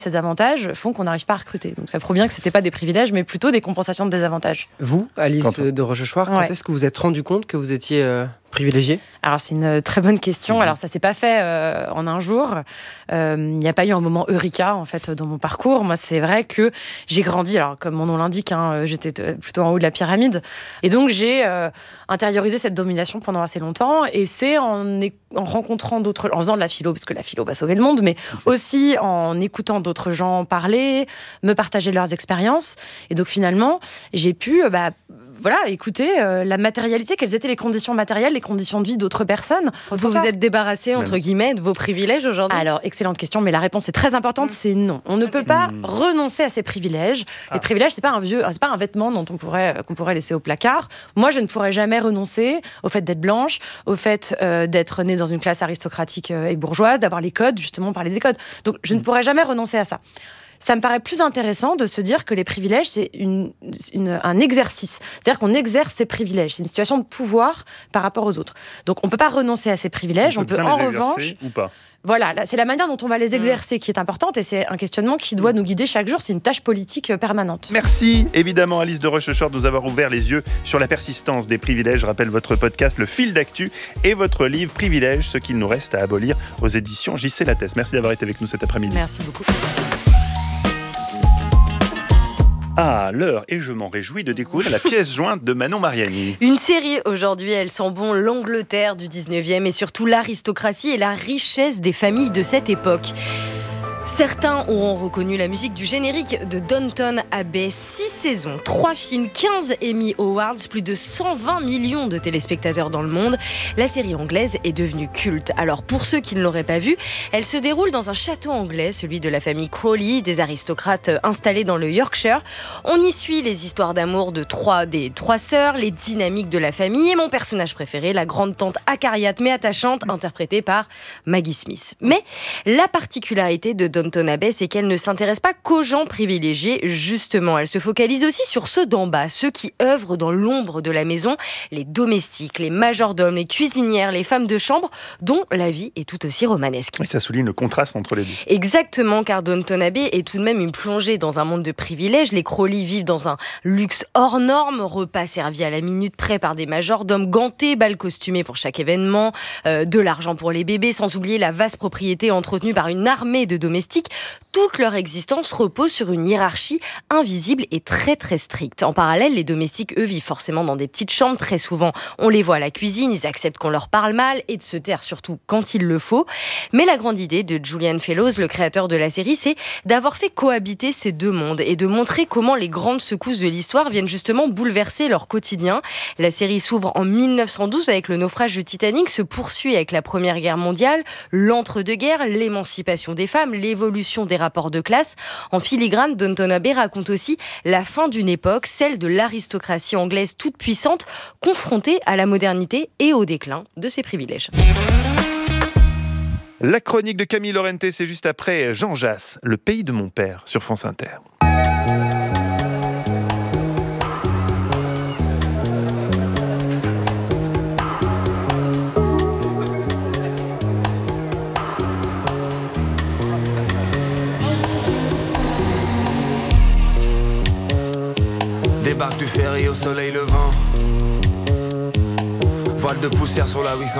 Ces avantages font qu'on n'arrive pas à recruter. Donc ça prouve bien que c'était pas des privilèges, mais plutôt des compensations de désavantages. Vous, Alice de Rochechouart, quand est-ce que vous êtes rendu compte que vous étiez privilégiée ? Alors c'est une très bonne question. Alors ça s'est pas fait en un jour. Il n'y a pas eu un moment eureka en fait dans mon parcours. Moi c'est vrai que j'ai grandi. Alors comme mon nom l'indique, j'étais plutôt en haut de la pyramide. Et donc j'ai intériorisé cette domination pendant assez longtemps. Et c'est en rencontrant d'autres, en faisant de la philo, parce que la philo va sauver le monde, mais aussi en écoutant d'autres gens parler, me partager leurs expériences. Et donc finalement j'ai pu écouter la matérialité, quelles étaient les conditions matérielles, les conditions de vie d'autres personnes. Vous vous êtes débarrassé, entre guillemets, de vos privilèges aujourd'hui ? Alors, excellente question, mais la réponse est très importante, c'est non. On ne peut pas renoncer à ses privilèges. Les privilèges, c'est pas un vêtement qu'on pourrait laisser au placard. Moi, je ne pourrais jamais renoncer au fait d'être blanche, au fait d'être née dans une classe aristocratique et bourgeoise, d'avoir les codes, justement, parler des codes. Donc, je ne pourrais jamais renoncer à ça. Ça me paraît plus intéressant de se dire que les privilèges, c'est un exercice. C'est-à-dire qu'on exerce ses privilèges. C'est une situation de pouvoir par rapport aux autres. Donc, on ne peut pas renoncer à ses privilèges. On peut en revanche... ou pas. Voilà, c'est la manière dont on va les exercer qui est importante et c'est un questionnement qui doit nous guider chaque jour. C'est une tâche politique permanente. Merci évidemment Alice de Rochechouart de nous avoir ouvert les yeux sur la persistance des privilèges. Je rappelle votre podcast Le Fil d'Actu et votre livre Privilèges, ce qu'il nous reste à abolir aux éditions JC Lattès. Merci d'avoir été avec nous cet après-midi. Merci beaucoup. Ah, l'heure, et je m'en réjouis de découvrir la pièce jointe de Manon Mariani. Une série aujourd'hui, elle sent bon l'Angleterre du 19e et surtout l'aristocratie et la richesse des familles de cette époque. Certains auront reconnu la musique du générique de Downton Abbey. 6 saisons, 3 films, 15 Emmy Awards, plus de 120 millions de téléspectateurs dans le monde. La série anglaise est devenue culte. Alors pour ceux qui ne l'auraient pas vue, elle se déroule dans un château anglais, celui de la famille Crawley, des aristocrates installés dans le Yorkshire. On y suit les histoires d'amour des trois sœurs, les dynamiques de la famille et mon personnage préféré, la grande tante acariate mais attachante, interprétée par Maggie Smith. Mais la particularité de Downton Abbey, c'est qu'elle ne s'intéresse pas qu'aux gens privilégiés, justement. Elle se focalise aussi sur ceux d'en bas, ceux qui œuvrent dans l'ombre de la maison, les domestiques, les majordomes, les cuisinières, les femmes de chambre, dont la vie est tout aussi romanesque. Et ça souligne le contraste entre les deux. Exactement, car Downton Abbey est tout de même une plongée dans un monde de privilèges. Les Crawley vivent dans un luxe hors norme, repas servis à la minute près par des majordomes gantés, bals costumés pour chaque événement, de l'argent pour les bébés, sans oublier la vaste propriété entretenue par une armée de domestiques. Toute leur existence repose sur une hiérarchie invisible et très très stricte. En parallèle, les domestiques, eux, vivent forcément dans des petites chambres. Très souvent, on les voit à la cuisine, ils acceptent qu'on leur parle mal et de se taire surtout quand il le faut. Mais la grande idée de Julian Fellowes, le créateur de la série, c'est d'avoir fait cohabiter ces deux mondes et de montrer comment les grandes secousses de l'histoire viennent justement bouleverser leur quotidien. La série s'ouvre en 1912 avec le naufrage du Titanic, se poursuit avec la Première Guerre mondiale, l'entre-deux-guerres, l'émancipation des femmes, l'évolution des rapports de classe. En filigrane, Downton Abbey raconte aussi la fin d'une époque, celle de l'aristocratie anglaise toute puissante, confrontée à la modernité et au déclin de ses privilèges. La chronique de Camille Laurenté, c'est juste après Jean Jass, Le pays de mon père, sur France Inter. Débarque du ferry au soleil levant, voile de poussière sur la 800.